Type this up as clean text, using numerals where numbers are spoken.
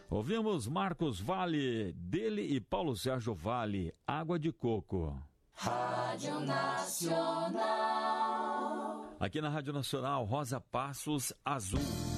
Ouvimos Marcos Valle, dele e Paulo Sérgio Valle, Água de Coco. Rádio Nacional. Aqui na Rádio Nacional, Rosa Passos, Azul.